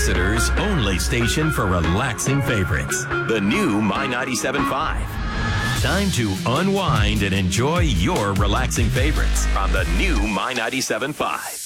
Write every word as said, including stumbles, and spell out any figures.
Exeter's only station for relaxing favorites. The new My ninety-seven point five. Time to unwind and enjoy your relaxing favorites on the new My ninety-seven point five.